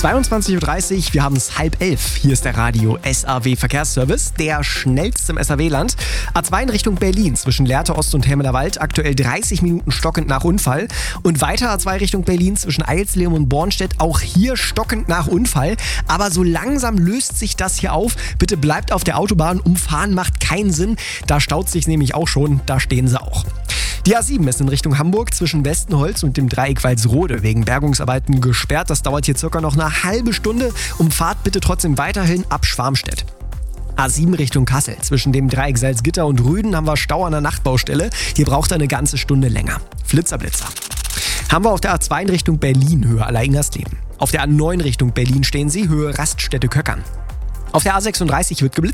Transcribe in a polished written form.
22.30 Uhr, wir haben es 10:30. Hier ist der Radio SAW Verkehrsservice, der schnellste im SAW-Land. A2 in Richtung Berlin zwischen Lehrte Ost und Helmelerwald, aktuell 30 Minuten stockend nach Unfall. Und weiter A2 Richtung Berlin zwischen Eilslehm und Bornstedt, auch hier stockend nach Unfall. Aber so langsam löst sich das hier auf. Bitte bleibt auf der Autobahn, umfahren macht keinen Sinn. Da staut sich nämlich auch schon, da stehen sie auch. Die A7 ist in Richtung Hamburg zwischen Westenholz und dem Dreieck Walsrode wegen Bergungsarbeiten gesperrt. Das dauert hier circa noch eine halbe Stunde. Umfahrt bitte trotzdem weiterhin ab Schwarmstedt. A7 Richtung Kassel. Zwischen dem Dreieck Salzgitter und Rüden haben wir Stau an der Nachtbaustelle. Hier braucht er eine ganze Stunde länger. Flitzer. Haben wir auf der A2 in Richtung Berlin, Höhe Aller-Ingersleben. Auf der A9 Richtung Berlin stehen sie, Höhe Raststätte Köckern. Auf der A36 wird geblitzt.